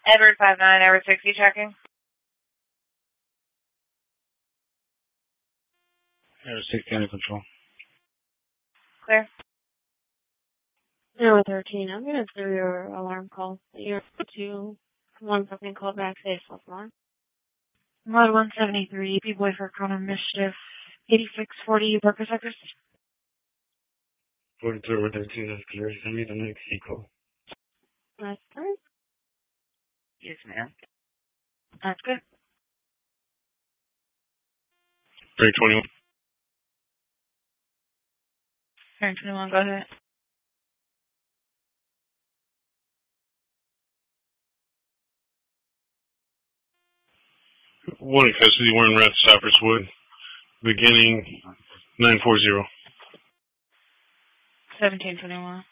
Edward 59, Edward 60 checking. Edward 60 under control. Clear. Edward 13, I'm going to do your alarm call. You're to one something called back safe alarm. Mod 173, B-Boy for Counter Mischief, 8640, worker sectors. 42 over 13, that's clear. Send me the next call. That's good. Yes, ma'am. That's good. 321. 321, go ahead. One in custody, we're in Red Cypress Wood. Beginning 940. 1721.